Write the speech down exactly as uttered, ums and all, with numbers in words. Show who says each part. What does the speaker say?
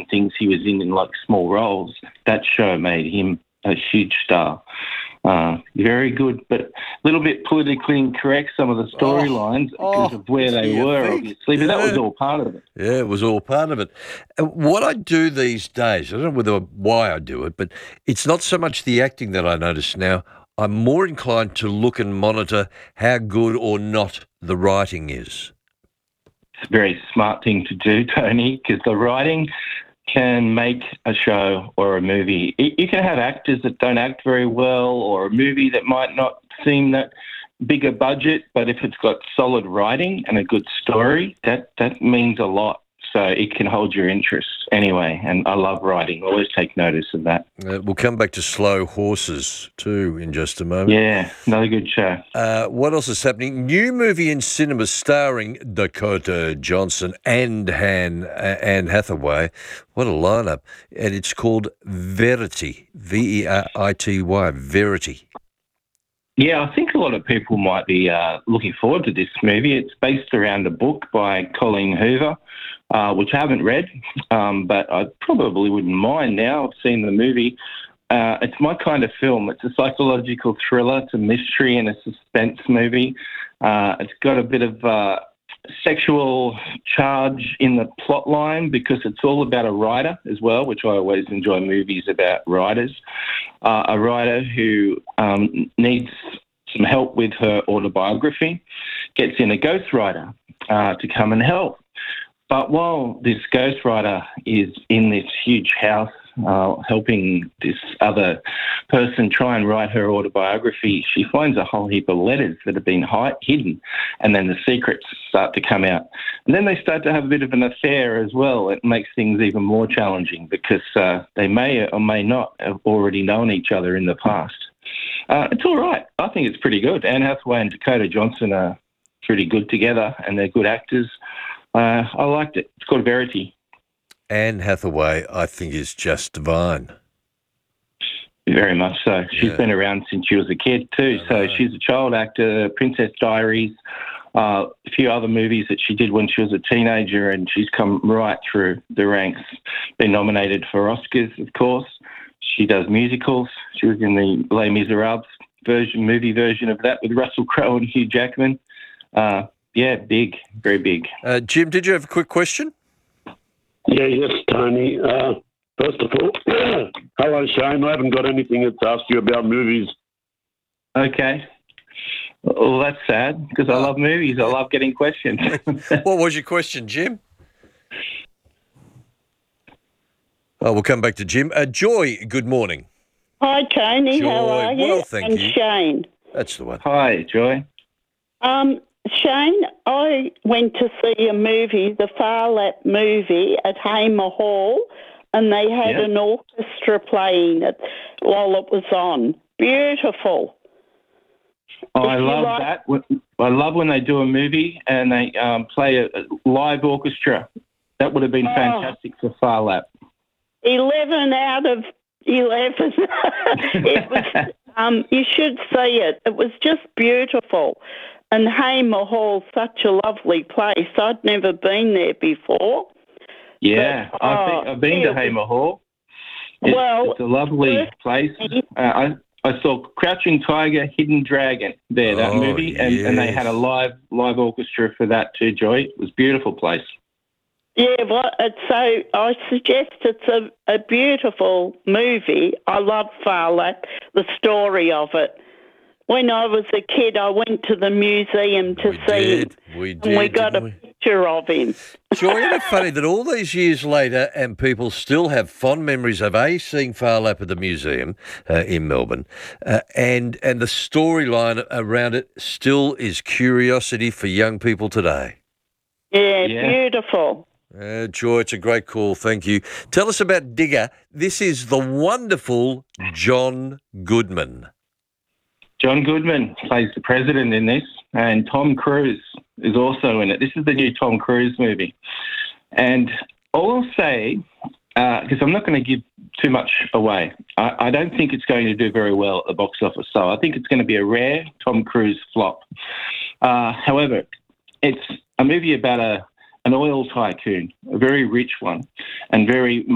Speaker 1: things he was in in like small roles, that show made him a huge star. Uh, very good, but a little bit politically incorrect, some of the storylines
Speaker 2: Oh,
Speaker 1: because
Speaker 2: oh,
Speaker 1: of where they
Speaker 2: do you
Speaker 1: were,
Speaker 2: think?
Speaker 1: obviously, but that was
Speaker 2: Yeah.
Speaker 1: all part of it.
Speaker 2: Yeah, it was all part of it. And what I do these days, I don't know whether why I do it, but it's not so much the acting that I notice now. I'm more inclined to look and monitor how good or not the writing is.
Speaker 1: It's a very smart thing to do, Tony, because the writing can make a show or a movie. You you can have actors that don't act very well, or a movie that might not seem that bigger budget, but if it's got solid writing and a good story, that, that means a lot. So it can hold your interest anyway, and I love writing. Always take notice of that.
Speaker 2: Uh, we'll come back to Slow Horses too in just a moment.
Speaker 1: Yeah, another good show.
Speaker 2: Uh, what else is happening? New movie in cinemas starring Dakota Johnson and Han, uh, Anne Hathaway. What a lineup. And it's called Verity, V E R I T Y, Verity.
Speaker 1: Yeah, I think a lot of people might be uh, looking forward to this movie. It's based around a book by Colleen Hoover, uh, which I haven't read, um, but I probably wouldn't mind now. I've seen the movie. Uh, it's my kind of film. It's a psychological thriller. It's a mystery and a suspense movie. Uh, it's got a bit of uh, sexual charge in the plot line because it's all about a writer as well, which I always enjoy movies about writers. Uh, a writer who um, needs some help with her autobiography, gets in a ghostwriter uh, to come and help. But while this ghostwriter is in this huge house uh, helping this other person try and write her autobiography, she finds a whole heap of letters that have been hi- hidden, and then the secrets start to come out. And then they start to have a bit of an affair as well. It makes things even more challenging because uh, they may or may not have already known each other in the past. Uh, it's all right. I think it's pretty good. Anne Hathaway and Dakota Johnson are pretty good together, and they're good actors. Uh, I liked it. It's called Verity.
Speaker 2: Anne Hathaway, I think, is just divine.
Speaker 1: Very much so. She's
Speaker 2: Yeah.
Speaker 1: been around since she was a kid too.
Speaker 2: I
Speaker 1: So
Speaker 2: know.
Speaker 1: she's a child actor, Princess Diaries, uh, a few other movies that she did when she was a teenager, and she's come right through the ranks. Been nominated for Oscars, of course. She does musicals. She was in the Les Miserables version, movie version of that with Russell Crowe and Hugh Jackman. Uh, yeah, big, very big.
Speaker 2: Uh, Jim, did you have a quick question?
Speaker 3: Yeah, yes, Tony. Uh, first of all, hello, Shane. I haven't got anything to ask you about movies.
Speaker 1: Okay. Well, that's sad because I love movies. I love getting questions.
Speaker 2: What was your question, Jim? Oh, we'll come back to Jim. Uh, Joy, good morning.
Speaker 4: Hi, Tony.
Speaker 2: Joy,
Speaker 4: How are you?
Speaker 2: well, thank
Speaker 4: and
Speaker 2: you.
Speaker 4: Shane.
Speaker 2: That's the one.
Speaker 1: Hi, Joy.
Speaker 4: Um, Shane, I went to see a movie, the Farlap movie, at Hamer Hall, and they had
Speaker 1: Yep.
Speaker 4: an orchestra playing it while it was on. Beautiful.
Speaker 1: Oh, I
Speaker 4: If you
Speaker 1: love
Speaker 4: like-
Speaker 1: that. Wh- I love when they do a movie and they um, play a, a live orchestra. That would have been
Speaker 4: Oh.
Speaker 1: fantastic for Farlap.
Speaker 4: eleven out of eleven. It was. Um, you should see it. It was just beautiful. And Hamer Hall's such a lovely place. I'd never been there before.
Speaker 1: Yeah,
Speaker 4: But,
Speaker 1: I've,
Speaker 4: oh,
Speaker 1: been, I've been to
Speaker 4: it was-
Speaker 1: Hamer Hall. It's,
Speaker 4: Well,
Speaker 1: it's a lovely place. Uh, I I saw Crouching Tiger, Hidden Dragon there, that
Speaker 2: Oh,
Speaker 1: movie, and, and they had a
Speaker 2: yes.
Speaker 1: live live orchestra for that too, Joy. It was a beautiful place.
Speaker 4: Yeah, well, it's so I suggest it's a, a beautiful movie. I love Farlap, the story of it. When I was a kid, I went to the museum to
Speaker 2: We
Speaker 4: see
Speaker 2: did.
Speaker 4: him,
Speaker 2: We did.
Speaker 4: and we got a
Speaker 2: didn't we?
Speaker 4: picture of him.
Speaker 2: Joy, isn't it funny that all these years later and people still have fond memories of A, seeing Farlap at the museum uh, in Melbourne, uh, and, and the storyline around it still is curiosity for young people today.
Speaker 4: Yeah,
Speaker 1: Yeah.
Speaker 4: beautiful.
Speaker 2: Uh, Joy, it's a great call. Thank you. Tell us about Digger. This is the wonderful John Goodman.
Speaker 1: John Goodman plays the president in this, and Tom Cruise is also in it. This is the new Tom Cruise movie. And all I'll say, because I'm not going to give too much away, I, I don't think it's going to do very well at the box office. So I think it's going to be a rare Tom Cruise flop. Uh, however, it's a movie about a an oil tycoon, a very rich one, and very